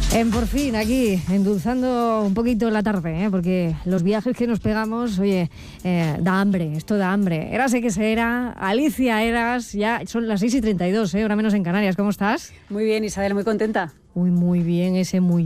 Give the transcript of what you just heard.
En Por Fin, aquí, endulzando un poquito la tarde, porque los viajes que nos pegamos, oye, da hambre, esto da hambre. Érase que se era, Alicia Eras, ya son las 6:32, hora menos en Canarias. ¿Cómo estás? Muy bien, Isabel, muy contenta. Uy, muy bien, ese muy